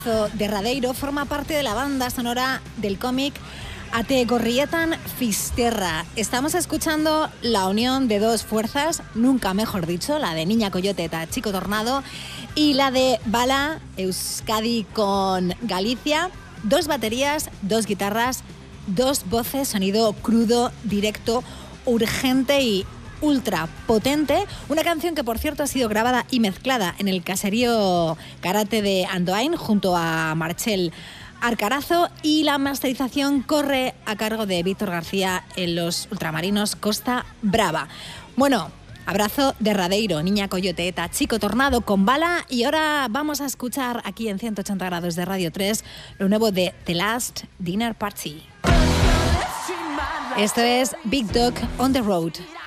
Derradeiro forma parte de la banda sonora del cómic Ate Gorrietan Fisterra. Estamos escuchando la unión de dos fuerzas, nunca mejor dicho, la de Niña Coyote eta Chico Tornado y la de Bala, Euskadi con Galicia. Dos baterías, dos guitarras, dos voces, sonido crudo, directo, urgente y ultra potente. Una canción que, por cierto, ha sido grabada y mezclada en el caserío Karate de Andoain junto a Marchel Arcarazo, y la masterización corre a cargo de Víctor García en los Ultramarinos Costa Brava. Bueno, abrazo Derradeiro, Niña Coyote eta Chico Tornado con Bala, y ahora vamos a escuchar aquí en 180 grados de Radio 3 lo nuevo de The Last Dinner Party. Esto es Big Dog on the Road.